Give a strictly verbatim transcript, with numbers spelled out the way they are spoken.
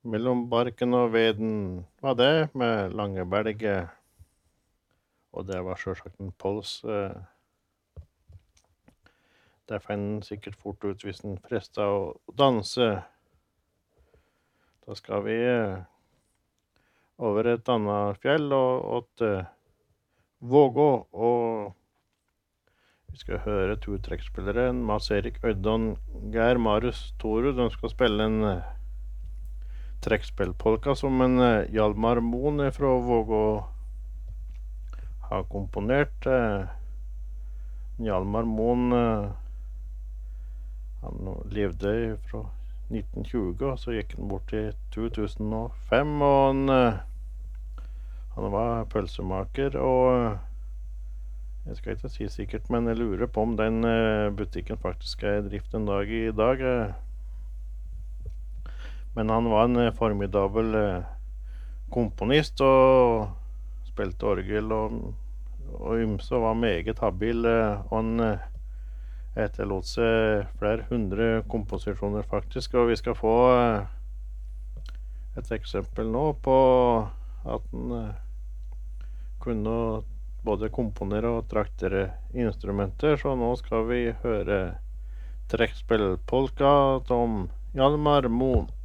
Mellom barken og veden var det, med lange belger. Og det var selvsagt en pols. Eh, det fant en sikkert fort ut hvis en frestet å danse. Da skal vi eh, over et annet fjell og, og til Vågå, og vi skal høre to trekkspillere, Mats Erik Øydon, Geir Marius Toru. De skal spille en eh, trekkspillpolka som en eh, Hjalmar Moen fra Vågå har komponert. Eh, Hjalmar Moen eh, han levde fra nitten tjue, og så gikk han bort i to tusen og fem, og han, eh, han var pølsemaker, og eh, jeg skal ikke si sikkert, men jeg lurer på om den eh, butikken faktisk er i drift en dag i dag. Eh. Men han var en eh, formidabel eh, komponist, og spilte orgel og, og ymse, og var meget habil, eh, og han eh, etterlot seg flere hundre komposisjoner faktisk, og vi skal få eh, et eksempel nå på at han eh, kunne både komponere og traktere instrumenter, så nå skal vi høre trekkspillpolka om Hjalmar Moen.